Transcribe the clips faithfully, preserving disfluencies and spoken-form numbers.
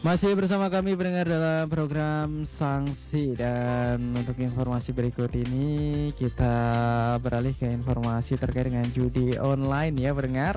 Masih bersama kami pendengar dalam program Sanksi. Dan untuk informasi berikut ini kita beralih ke informasi terkait dengan judi online ya pendengar,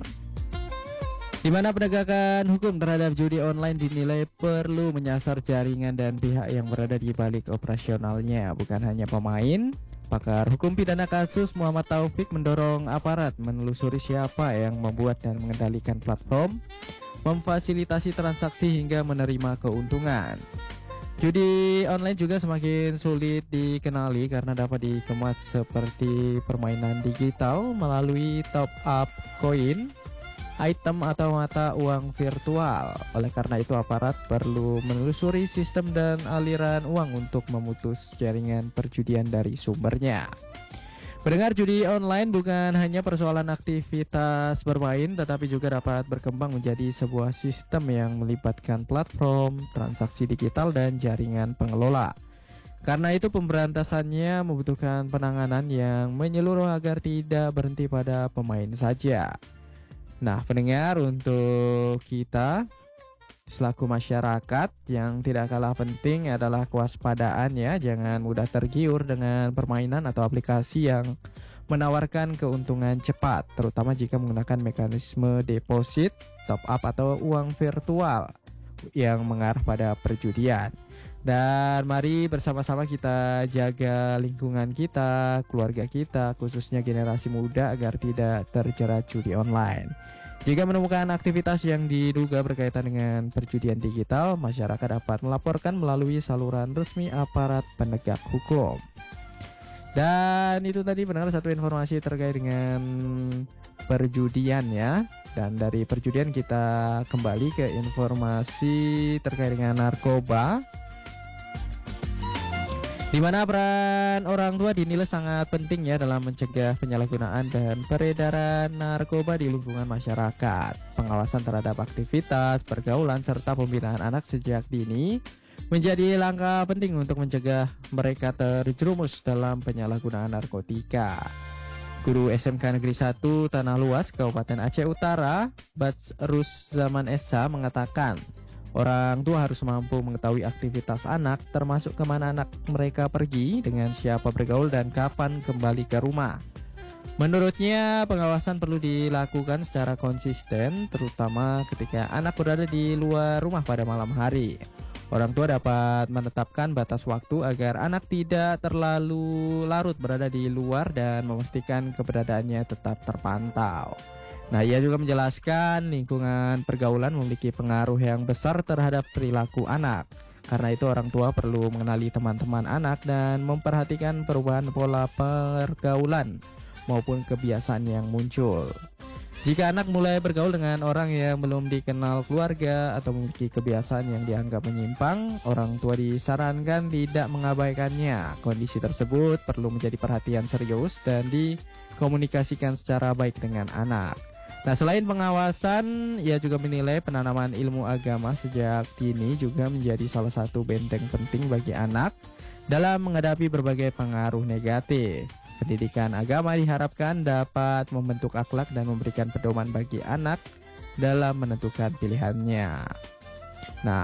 di mana penegakan hukum terhadap judi online dinilai perlu menyasar jaringan dan pihak yang berada di balik operasionalnya, bukan hanya pemain. Pakar hukum pidana kasus Muhammad Taufik mendorong aparat menelusuri siapa yang membuat dan mengendalikan platform, memfasilitasi transaksi hingga menerima keuntungan. Judi online juga semakin sulit dikenali karena dapat dikemas seperti permainan digital melalui top up koin, item atau mata uang virtual. Oleh karena itu aparat perlu menelusuri sistem dan aliran uang untuk memutus jaringan perjudian dari sumbernya. Pendengar, judi online bukan hanya persoalan aktivitas bermain, tetapi juga dapat berkembang menjadi sebuah sistem yang melibatkan platform, transaksi digital, dan jaringan pengelola. Karena itu pemberantasannya membutuhkan penanganan yang menyeluruh agar tidak berhenti pada pemain saja. Nah, pendengar, untuk kita selaku masyarakat yang tidak kalah penting adalah kewaspadaan ya. Jangan mudah tergiur dengan permainan atau aplikasi yang menawarkan keuntungan cepat, terutama jika menggunakan mekanisme deposit, top up atau uang virtual yang mengarah pada perjudian. Dan mari bersama-sama kita jaga lingkungan kita, keluarga kita, khususnya generasi muda agar tidak terjerat judi online. Jika menemukan aktivitas yang diduga berkaitan dengan perjudian digital, masyarakat dapat melaporkan melalui saluran resmi aparat penegak hukum. Dan itu tadi benar satu informasi terkait dengan perjudian ya. Dan dari perjudian kita kembali ke informasi terkait dengan narkoba, di mana peran orang tua dinilai sangat penting ya dalam mencegah penyalahgunaan dan peredaran narkoba di lingkungan masyarakat. Pengawasan terhadap aktivitas, pergaulan, serta pembinaan anak sejak dini menjadi langkah penting untuk mencegah mereka terjerumus dalam penyalahgunaan narkotika. Guru S M K Negeri satu Tanah Luas, Kabupaten Aceh Utara, Badrus Zaman Esa mengatakan, orang tua harus mampu mengetahui aktivitas anak, termasuk kemana anak mereka pergi, dengan siapa bergaul, dan kapan kembali ke rumah. Menurutnya, pengawasan perlu dilakukan secara konsisten, terutama ketika anak berada di luar rumah pada malam hari. Orang tua dapat menetapkan batas waktu agar anak tidak terlalu larut berada di luar dan memastikan keberadaannya tetap terpantau. Nah, ia juga menjelaskan lingkungan pergaulan memiliki pengaruh yang besar terhadap perilaku anak. Karena itu orang tua perlu mengenali teman-teman anak dan memperhatikan perubahan pola pergaulan maupun kebiasaan yang muncul. Jika anak mulai bergaul dengan orang yang belum dikenal keluarga atau memiliki kebiasaan yang dianggap menyimpang, orang tua disarankan tidak mengabaikannya. Kondisi tersebut perlu menjadi perhatian serius dan dikomunikasikan secara baik dengan anak. Nah, selain pengawasan, ia juga menilai penanaman ilmu agama sejak dini juga menjadi salah satu benteng penting bagi anak dalam menghadapi berbagai pengaruh negatif. Pendidikan agama diharapkan dapat membentuk akhlak dan memberikan pedoman bagi anak dalam menentukan pilihannya. Nah,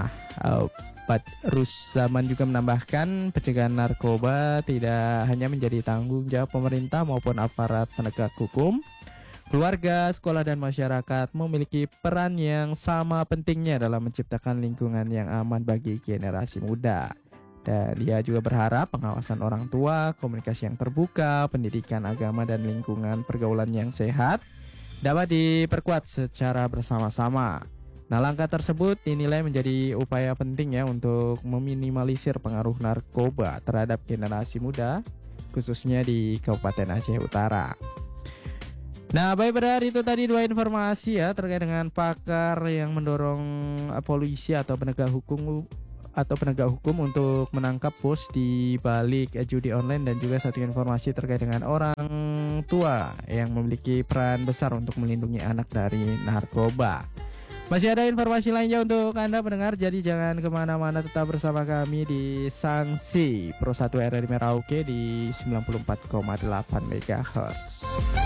Badrus Zaman juga menambahkan pencegahan narkoba tidak hanya menjadi tanggung jawab pemerintah maupun aparat penegak hukum. Keluarga, sekolah, dan masyarakat memiliki peran yang sama pentingnya dalam menciptakan lingkungan yang aman bagi generasi muda. Dan dia juga berharap pengawasan orang tua, komunikasi yang terbuka, pendidikan agama, dan lingkungan pergaulan yang sehat dapat diperkuat secara bersama-sama. Nah, langkah tersebut dinilai menjadi upaya penting ya untuk meminimalisir pengaruh narkoba terhadap generasi muda, khususnya di Kabupaten Aceh Utara. Nah, baik benar, itu tadi dua informasi ya terkait dengan pakar yang mendorong polisi atau penegak hukum atau penegak hukum untuk menangkap bos di balik judi online, dan juga satu informasi terkait dengan orang tua yang memiliki peran besar untuk melindungi anak dari narkoba. Masih ada informasi lainnya untuk Anda pendengar, jadi jangan kemana-mana, tetap bersama kami di Sanksi Pro satu R R I Merauke di sembilan puluh empat koma delapan megahertz.